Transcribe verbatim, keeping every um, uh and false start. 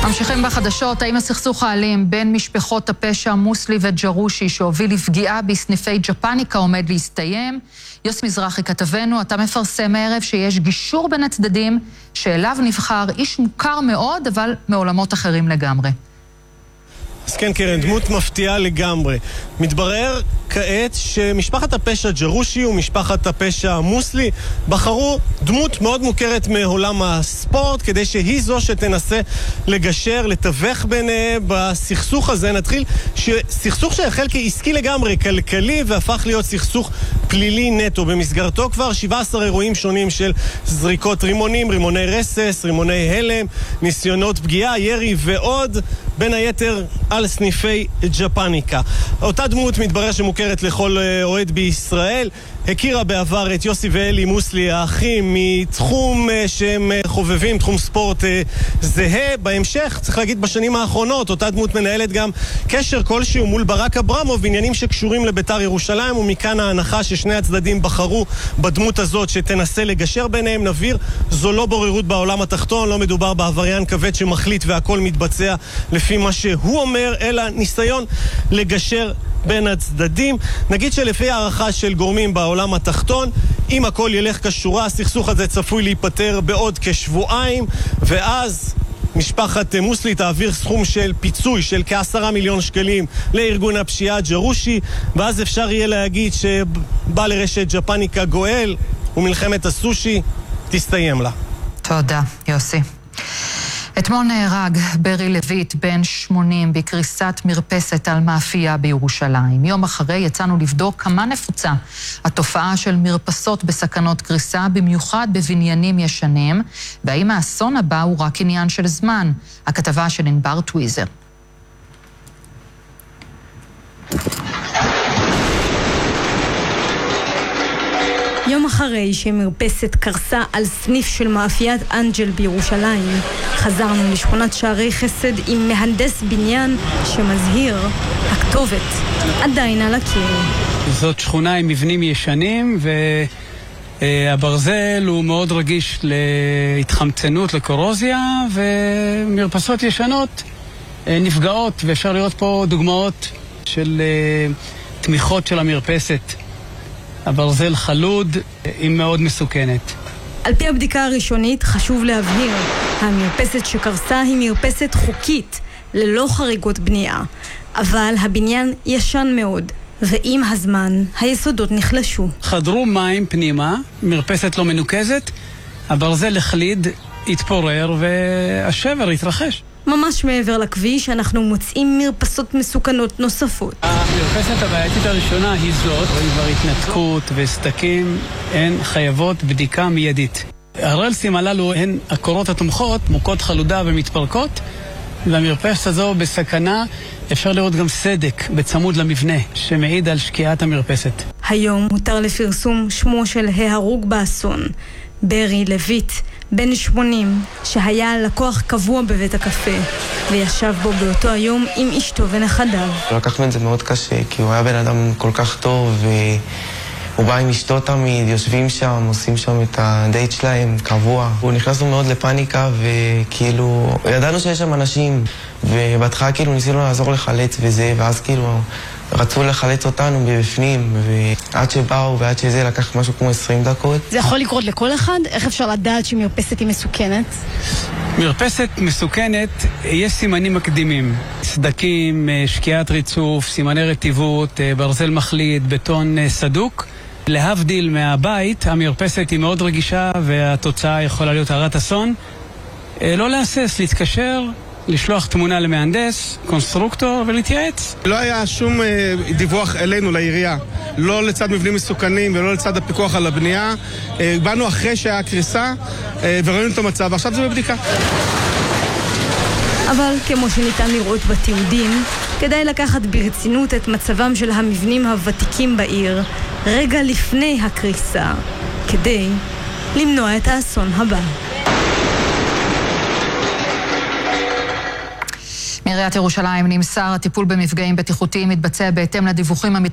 ממשיכים בחדשות. האם הסכסוך האלים בין משפחות הפשע מוסלי וג'רושי שהוביל לפגיעה בסניפי ג'פניקה עומד להסתיים? יוסי מזרחי כתבנו, אתה מפרסם הערב שיש גישור בין הצדדים שאליו נבחר איש מוכר מאוד אבל מעולמות אחרים לגמרי. אז כן קרן, דמות מפתיעה לגמרי. מתברר כעת שמשפחת הפשע ג'רושי ומשפחת הפשע המוסלי בחרו דמות מאוד מוכרת מעולם הספורט כדי שהיא זו שתנסה לגשר, לתווך ביניהם בסכסוך הזה. נתחיל שסכסוך שהחל כעסקי לגמרי, כלכלי, והפך להיות סכסוך פלילי נטו. במסגרתו כבר שבעה עשר אירועים שונים של זריקות רימונים, רימוני רסס, רימוני הלם, ניסיונות פגיעה, ירי ועוד, בין היתר על סניפי ג'פניקה. אותה דמות מתברר שמוכרת לכל אוהד בישראל, הכירה בעבר את יוסי ואלי מוסלי, האחים, מתחום שהם חובבים, תחום ספורט זהה. בהמשך, צריך להגיד בשנים האחרונות, אותה דמות מנהלת גם קשר כלשהו מול ברק אברמוב בעניינים שקשורים לביתר ירושלים, ומכאן ההנחה ששני הצדדים בחרו בדמות הזאת שתנסה לגשר ביניהם. נבהיר, זו לא בוררות בעולם התחתון, לא מדובר בעבריין כבד שמחליט והכל מתבצע לפי מה שהוא אומר, אלא ניסיון לגשר בין הצדדים. נגיד שלפי הערכה של גורמים בעולם התחתון, אם הכל ילך כשורה, הסכסוך הזה צפוי להיפטר בעוד כשבועיים, ואז משפחת מוסלי תעביר סכום של פיצוי של כעשרה מיליון שקלים לארגון הפשיעה ג'רושי, ואז אפשר יהיה להגיד שבא לרשת ג'פניקה גואל ומלחמת הסושי תסתיים לה. תודה, יוסי. אתמול נהרג ברי לויט בן שמונים בקריסת מרפסת על מאפייה בירושלים. יום אחרי יצאנו לבדוק כמה נפוצה התופעה של מרפסות בסכנות קריסה, במיוחד בבניינים ישנים, והאם האסון הבא הוא רק עניין של זמן. הכתבה של ענבר טוויזר. יום אחרי שמרפסת קרסה על סניף של מאפיית אנג'ל בירושלים, חזרנו לשכונת שערי חסד עם מהנדס בניין שמזהיר, הכתובת עדיין על הקיר. זאת שכונה עם מבנים ישנים, והברזל הוא מאוד רגיש להתחמצנות, לקורוזיה, ומרפסות ישנות נפגעות, ואפשר לראות פה דוגמאות של תמיכות של המרפסת. הברזל חלוד, היא מאוד מסוכנת. על פי הבדיקה הראשונית חשוב להבהיר, המרפסת שקרסה היא מרפסת חוקית, ללא חריגות בנייה, אבל הבניין ישן מאוד, ועם הזמן היסודות נחלשו. חדרו מים פנימה, מרפסת לא מנוקזת, הברזל החליד, התפורר והשבר התרחש. ממש מעבר לכביש אנחנו מוצאים מרפסות מסוכנות נוספות. המרפסת הבעייתית הראשונה היא זאת, כבר התנתקות וסתקים, הן חייבות בדיקה מיידית. הרלסים הללו הן הקורות התומכות, מוכות חלודה ומתפרקות, והמרפסת הזו בסכנה. אפשר לראות גם סדק בצמוד למבנה שמעיד על שקיעת המרפסת. היום מותר לפרסום שמו של ההרוג באסון, ברי לויט, בן שמונים, שהיה לקוח קבוע בבית הקפה, וישב בו באותו היום עם אשתו ונכדיו. לקחנו את זה מאוד קשה, כי הוא היה בן אדם כל כך טוב, והוא בא עם אשתו תמיד, יושבים שם, עושים שם את הדייט שלהם, קבוע. הוא נכנסנו מאוד לפאניקה, וכאילו, ידענו שיש שם אנשים, ובהתחלה כאילו ניסינו לעזור לחלץ וזה, ואז כאילו רצו לחלץ אותנו בפנים, ועד שבאו ועד שזה לקח משהו כמו עשרים דקות. זה יכול לקרות לכל אחד? איך אפשר לדעת שמרפסת היא מסוכנת? מרפסת מסוכנת, יש סימנים מקדימים. סדקים, שקיעת ריצוף, סימני רטיבות, ברזל מחליד, בטון סדוק. להבדיל מהבית, המרפסת היא מאוד רגישה והתוצאה יכולה להיות הרת אסון. לא להסס, להתקשר, לשלוח תמונה למהנדס, קונסטרוקטור ולהתייעץ. לא היה שום אה, דיווח אלינו לעירייה, לא לצד מבנים מסוכנים ולא לצד הפיקוח על הבנייה. אה, באנו אחרי שהיה קריסה אה, וראינו את המצב, ועכשיו זה בבדיקה. אבל כמו שניתן לראות בתיעודים, כדאי לקחת ברצינות את מצבם של המבנים הוותיקים בעיר רגע לפני הקריסה, כדי למנוע את האסון הבא. מעיריית ירושלים נמסר, הטיפול במפגעים בטיחותיים מתבצע בהתאם לדיווחים